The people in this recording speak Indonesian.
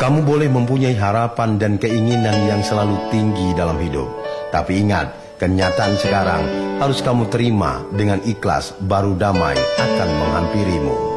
Kamu boleh mempunyai harapan dan keinginan yang selalu tinggi dalam hidup. Tapi ingat, kenyataan sekarang harus kamu terima dengan ikhlas, baru damai akan menghampirimu.